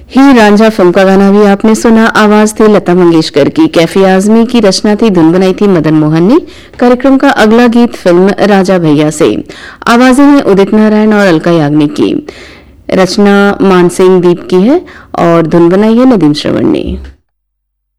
ही Ranjha film का गाना भी आपने सुना। आवाज थी लता मंगेशकर की, कैफी आजमी की रचना थी, धुन बनाई थी मदन मोहन ने। कार्यक्रम का अगला गीत फिल्म राजा भैया से। आवाजें हैं उदित नारायण और अलका याग्निक की, रचना मानसिंह दीप की है और धुन बनाई है नदीम श्रवण ने।